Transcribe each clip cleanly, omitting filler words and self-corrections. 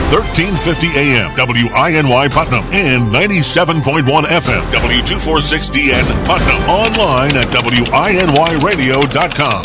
1350 AM, WINY Putnam, and 97.1 FM, W246DN Putnam. Online at WINYradio.com.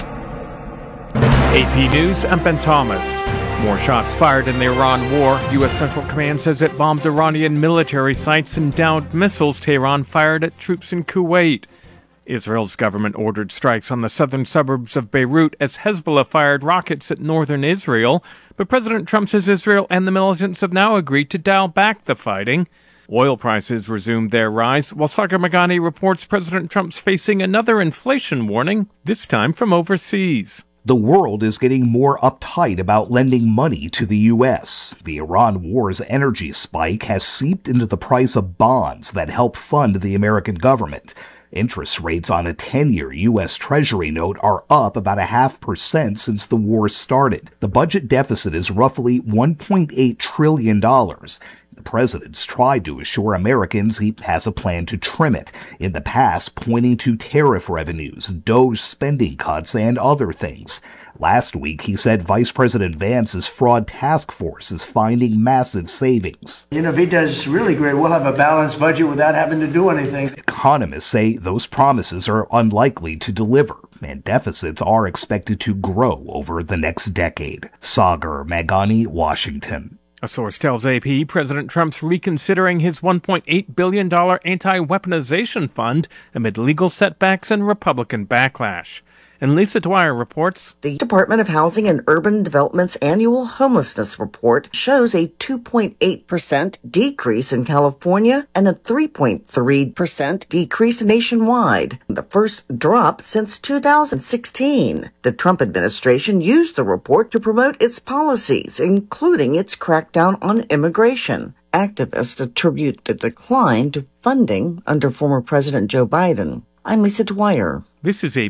AP News, I'm Ben Thomas. More shots fired in the Iran war. U.S. Central Command says it bombed Iranian military sites and downed missiles Tehran fired at troops in Kuwait. Israel's government ordered strikes on the southern suburbs of Beirut as Hezbollah fired rockets at northern Israel. But President Trump says Israel and the militants have now agreed to dial back the fighting. Oil prices resumed their rise, while Sagar Meghani reports President Trump's facing another inflation warning, this time from overseas. The world is getting more uptight about lending money to the U.S. The Iran war's energy spike has seeped into the price of bonds that help fund the American government. Interest rates on a 10-year U.S. Treasury note are up about 0.5% since the war started. The budget deficit is roughly $1.8 trillion. The president's tried to assure Americans he has a plan to trim it, in the past pointing to tariff revenues, DOGE spending cuts, and other things. Last week, he said Vice President Vance's fraud task force is finding massive savings. If he does really great, we'll have a balanced budget without having to do anything. Economists say those promises are unlikely to deliver, and deficits are expected to grow over the next decade. Sagar Meghani, Washington. A source tells AP President Trump's reconsidering his $1.8 billion anti-weaponization fund amid legal setbacks and Republican backlash. And Lisa Dwyer reports. The Department of Housing and Urban Development's annual homelessness report shows a 2.8% decrease in California and a 3.3% decrease nationwide, the first drop since 2016. The Trump administration used the report to promote its policies, including its crackdown on immigration. Activists attribute the decline to funding under former President Joe Biden. I'm Lisa Dwyer. This is AP